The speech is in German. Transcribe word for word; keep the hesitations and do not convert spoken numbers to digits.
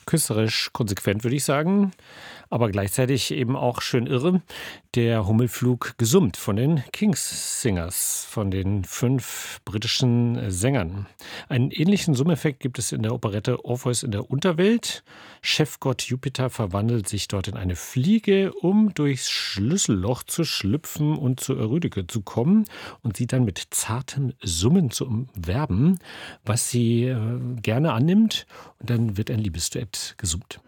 Künstlerisch konsequent, würde ich sagen, aber gleichzeitig eben auch schön irre. Der Hummelflug gesummt von den King's Singers, von den fünf britischen Sängern. Einen ähnlichen Summeffekt gibt es in der Operette Orpheus in der Unterwelt. Chefgott Jupiter verwandelt sich dort in eine Fliege, um durchs Schlüsselloch zu schlüpfen und zur Eurydike zu kommen und sie dann mit zartem Summen zu umwerben, was sie äh, gerne annimmt. Und dann wird ein Liebesduett gesummt.